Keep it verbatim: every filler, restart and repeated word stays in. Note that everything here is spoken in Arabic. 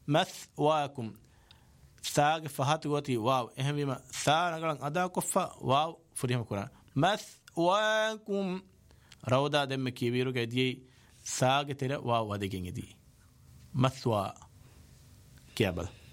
مثواكم ثاغ فهات غوتي واو اهم بما ثا نغلن ادا كفا واو فريم قران مثواكم رودا دم كبيرو گدي ثاغ تر واو ودگين دي مثوا كيابل